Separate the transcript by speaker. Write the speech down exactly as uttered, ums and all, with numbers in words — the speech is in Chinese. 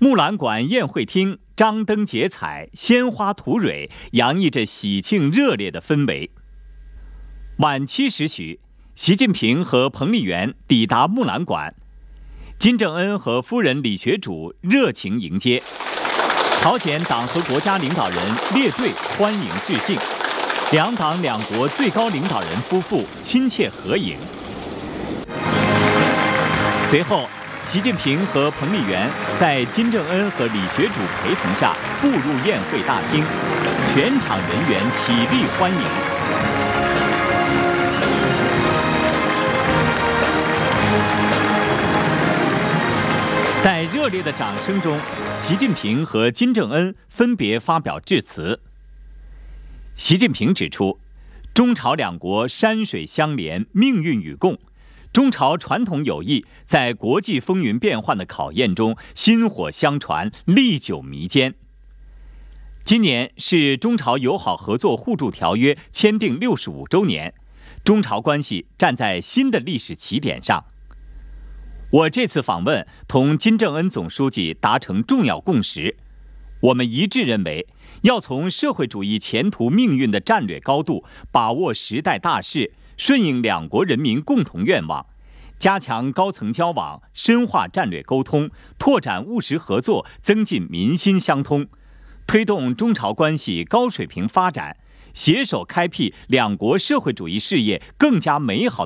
Speaker 1: 木兰馆宴会厅张灯结彩，鲜花吐蕊，洋溢着喜庆热烈的氛围。晚七时许，习近平和彭丽媛抵达木兰馆，金正恩和夫人李学主热情迎接，朝鲜党和国家领导人列队欢迎致敬，两党两国最高领导人夫妇亲切合影。随后，习近平和彭丽媛在金正恩和李学主陪同下步入宴会大厅，全场人员起立欢迎。在热烈的掌声中，习近平和金正恩分别发表致辞。习近平指出，中朝两国山水相连，命运与共。中朝传统友谊在国际风云变幻的考验中薪火相传，历久弥坚。今年是中朝友好合作互助条约签订六十五周年，中朝关系站在新的历史起点上。我这次访问同金正恩总书记达成重要共识，我们一致认为，要从社会主义前途命运的战略高度把握时代大势，顺应两国人民共同愿望，加强高层交往，深化战略沟通，拓展务实合作，增进民心相通，推动中朝关系高水平发展，携手开辟两国社会主义事业更加美好